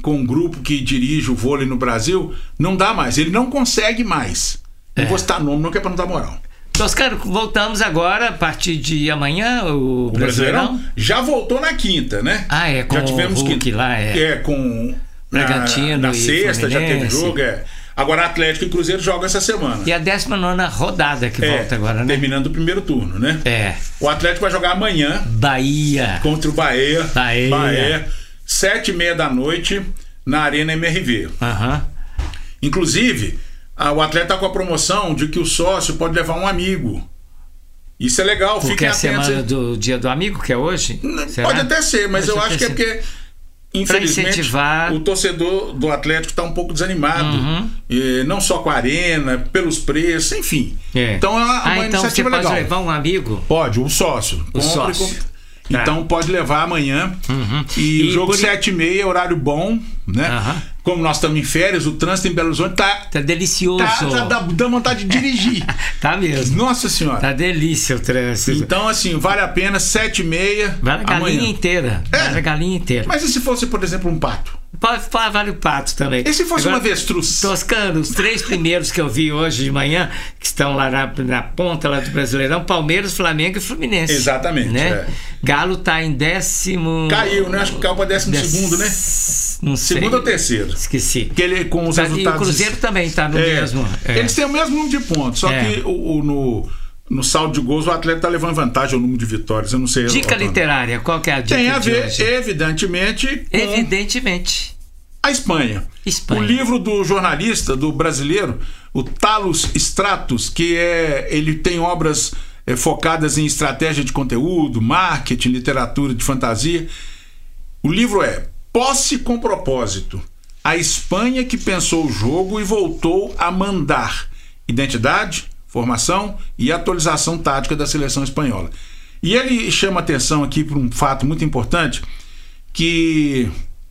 com um grupo que dirige o vôlei no Brasil, não dá mais. Ele não consegue mais. Não vou citar nome, não quer pra não dar moral. Toscano, voltamos agora, a partir de amanhã, o Brasileirão? Já voltou na quinta, né? Com já tivemos o Hulk quinta. lá, com Bragantino na sexta, já teve Fluminense. jogo, Agora Atlético e Cruzeiro jogam essa semana. E a 19ª rodada que volta agora, né? Terminando o primeiro turno, né? O Atlético vai jogar amanhã. Bahia. Contra o Bahia. 7h30 da noite, na Arena MRV. Inclusive, o Atlético tá com a promoção de que o sócio pode levar um amigo. Isso é legal, porque fiquem atentos. Porque é a semana do Dia do Amigo, que é hoje? Pode até ser, mas eu acho que é porque... Infelizmente, o torcedor do Atlético está um pouco desanimado. Não só com a arena, pelos preços, enfim. Então é uma iniciativa legal. Pode levar um amigo? Pode, o sócio. Então pode levar amanhã. E o jogo 7h30, horário bom, né? Como nós estamos em férias, o trânsito em Belo Horizonte tá delicioso. Dá vontade de dirigir. Tá mesmo. Nossa Senhora. Tá delícia o trânsito. Então, assim, vale a pena, 7h30. Vale a galinha inteira. Vale a galinha inteira. Mas e se fosse, por exemplo, um pato? Vale o pato também. E se fosse uma avestruz? Toscano, os 3 primeiros que eu vi hoje de manhã, que estão lá na ponta lá do Brasileirão, Palmeiras, Flamengo e Fluminense. Exatamente. Né? Galo tá em 10º. Caiu, né? Acho que caiu para 12º, né? Não sei. Segundo ou terceiro? Esqueci. Que ele, com os resultados... E o Cruzeiro também tá no mesmo. Eles têm o mesmo número de pontos, só que no saldo de gols o Atlético tá levando vantagem ao número de vitórias. Eu não sei. Dica literária, qual que é a dica? Tem a ver, hoje? evidentemente, com a Espanha. O livro do jornalista, do brasileiro, o Talos Stratos, que ele tem obras focadas em estratégia de conteúdo, marketing, literatura de fantasia. O livro é Posse com Propósito. A Espanha que pensou o jogo e voltou a mandar. Identidade, formação e atualização tática da seleção espanhola. E ele chama atenção aqui para um fato muito importante, que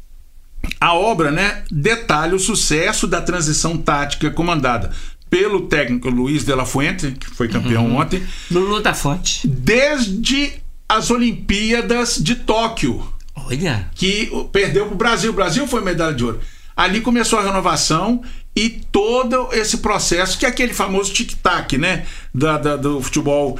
a obra, né, detalha o sucesso da transição tática comandada pelo técnico Luiz de la Fuente, que foi campeão ontem. Lulu da Fonte. Desde as Olimpíadas de Tóquio. Olha. Que perdeu para o Brasil. O Brasil foi medalha de ouro. Ali começou a renovação e todo esse processo, que é aquele famoso tic-tac, né, do futebol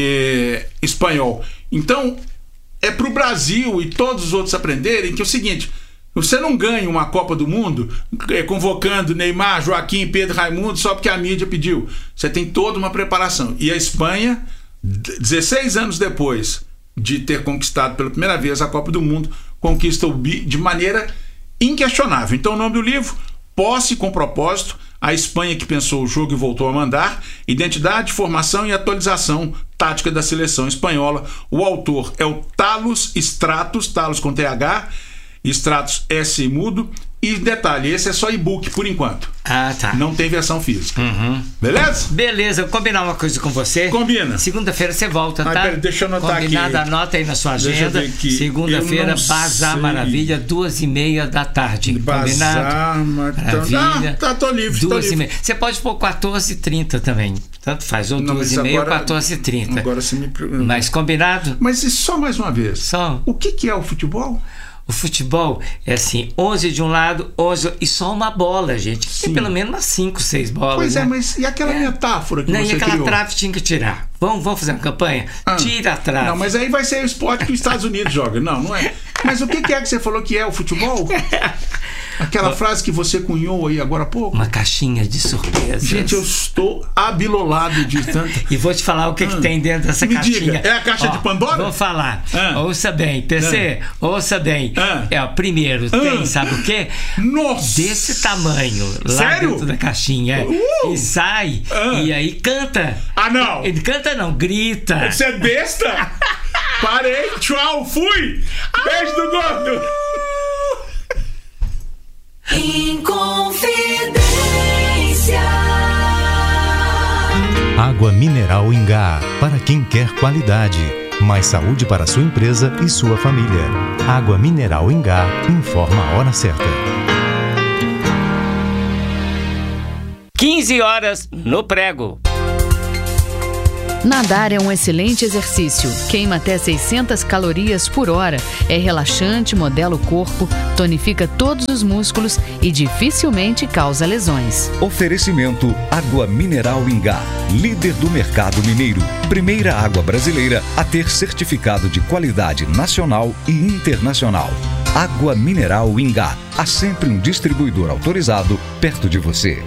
espanhol. Então, é para o Brasil e todos os outros aprenderem que é o seguinte: você não ganha uma Copa do Mundo convocando Neymar, Joaquim, Pedro, Raimundo só porque a mídia pediu. Você tem toda uma preparação. E a Espanha, 16 anos depois de ter conquistado pela primeira vez a Copa do Mundo, conquista o bi de maneira inquestionável. Então o nome do livro, Posse com Propósito, a Espanha que pensou o jogo e voltou a mandar, identidade, formação e atualização tática da seleção espanhola. O autor é o Talos Stratos, Talos com TH, Stratos S mudo. E detalhe, esse é só e-book por enquanto. Ah, tá. Não tem versão física. Beleza? Beleza, eu vou combinar uma coisa com você. Combina. Segunda-feira você volta, tá? Pera, deixa eu anotar combinado, aqui. Anota aí na sua agenda. Segunda-feira, Bazar Maravilha, 2h30 da tarde. Bazar Maravilha. Tô livre. 2h30. Você pode pôr 14h30 também. Tanto faz, ou 2h30 ou 14h30. Agora você me... Mas combinado? Mas só mais uma vez. Só. O que é o futebol? O futebol é assim, 11 de um lado, 11 e só uma bola, gente. Tem pelo menos umas 5, 6 bolas. Pois né? Mas e aquela metáfora que você criou? E aquela trave tinha que tirar. Vamos fazer uma campanha? Tira a trave. Não, mas aí vai ser o esporte que os Estados Unidos joga. Não é. Mas o que é que você falou que é o futebol? Aquela frase que você cunhou aí agora há pouco? Uma caixinha de surpresas. Gente, eu estou abilolado de tanto. E vou te falar o que tem dentro dessa caixinha. Diga, é a caixa de Pandora? Vou falar. Ouça bem, PC, ouça bem. Primeiro, tem, sabe o quê? Nossa! Desse tamanho. Lá Sério? dentro da caixinha. E sai. E aí canta. Ah, não! Ele canta não, grita. Você é besta? Parei, tchau, fui! Beijo do gordo! Inconfidência. Água mineral Ingá, para quem quer qualidade. Mais saúde para sua empresa e sua família. Água mineral Ingá informa a hora certa. 15 horas no prego. Nadar é um excelente exercício. Queima até 600 calorias por hora. É relaxante, modela o corpo, tonifica todos os músculos e dificilmente causa lesões. Oferecimento Água Mineral Ingá, líder do mercado mineiro. Primeira água brasileira a ter certificado de qualidade nacional e internacional. Água Mineral Ingá. Há sempre um distribuidor autorizado perto de você.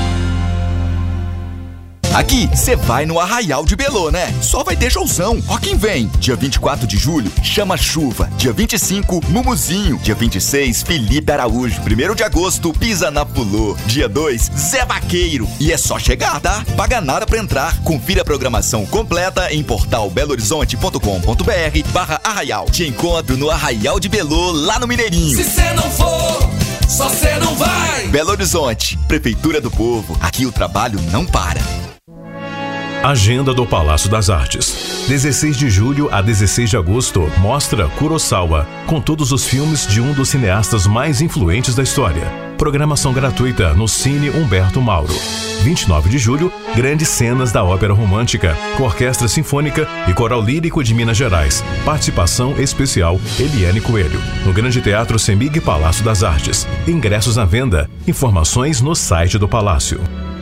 Aqui, você vai no Arraial de Belô, né? Só vai ter showzão. Ó quem vem. Dia 24 de julho, Chama Chuva. Dia 25, Mumuzinho. Dia 26, Felipe Araújo. 1º de agosto, Pisa na Pulô. Dia 2, Zé Vaqueiro. E é só chegar, tá? Paga nada pra entrar. Confira a programação completa em portal belohorizonte.com.br/arraial. Te encontro no Arraial de Belô, lá no Mineirinho. Se cê não for, só cê não vai. Belo Horizonte, Prefeitura do Povo. Aqui o trabalho não para. Agenda do Palácio das Artes. 16 de julho a 16 de agosto, mostra Kurosawa, com todos os filmes de um dos cineastas mais influentes da história. Programação gratuita no Cine Humberto Mauro. 29 de julho, grandes cenas da ópera romântica, com Orquestra Sinfônica e Coral Lírico de Minas Gerais. Participação especial Eliane Coelho. No Grande Teatro Semig Palácio das Artes. Ingressos à venda. Informações no site do Palácio.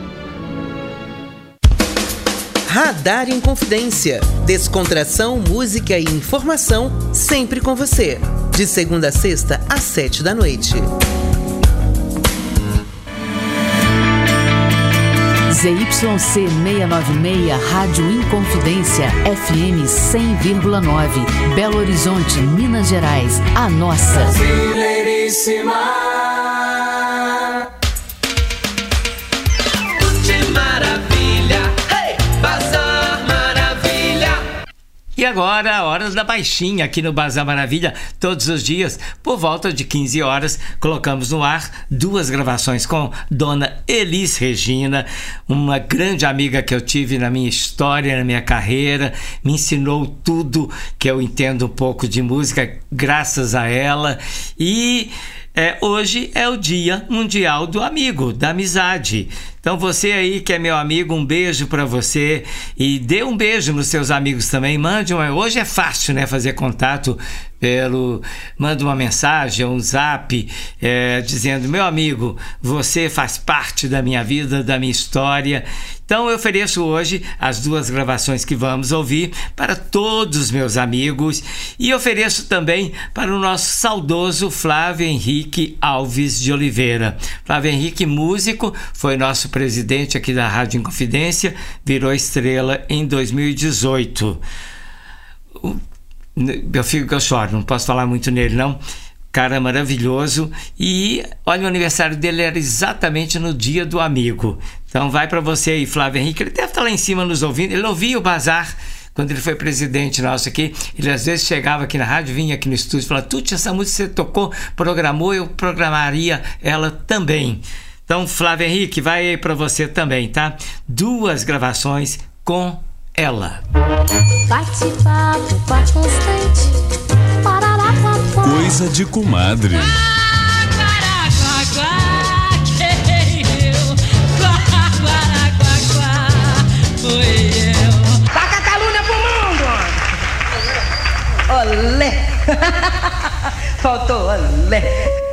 Radar Inconfidência. Descontração, música e informação sempre com você. De segunda a sexta, às 7 da noite. ZYC 696, Rádio Inconfidência, FM 100,9. Belo Horizonte, Minas Gerais. A nossa. Brasileiríssima. E agora, a hora da baixinha aqui no Bazar Maravilha, todos os dias, por volta de 15 horas, colocamos no ar 2 gravações com Dona Elis Regina, uma grande amiga que eu tive na minha história, na minha carreira, me ensinou tudo que eu entendo um pouco de música, graças a ela. E hoje é o Dia Mundial do Amigo, da Amizade. Então você aí que é meu amigo, um beijo pra você e dê um beijo nos seus amigos também. Mande hoje é fácil, né, fazer contato manda uma mensagem, um zap, dizendo: meu amigo, você faz parte da minha vida, da minha história. Então eu ofereço hoje as 2 gravações que vamos ouvir para todos os meus amigos e ofereço também para o nosso saudoso Flávio Henrique Alves de Oliveira. Flávio Henrique, músico, foi nosso presidente aqui da Rádio Inconfidência, virou estrela em 2018. Eu fico que eu choro, não posso falar muito nele não. Cara maravilhoso. E olha, o aniversário dele era exatamente no Dia do Amigo. Então vai para você aí, Flávio Henrique. Ele deve estar lá em cima nos ouvindo. Ele ouvia o Bazar quando ele foi presidente nosso aqui. Ele às vezes chegava aqui na rádio, vinha aqui no estúdio e falava: Tuti, essa música você tocou, programou, eu programaria ela também. Então, Flávio Henrique, vai aí para você também, tá? 2 gravações com ela. Bate-papo, constante. Coisa de comadre. Taca a calúnia pro mundo. Olé. Faltou olé.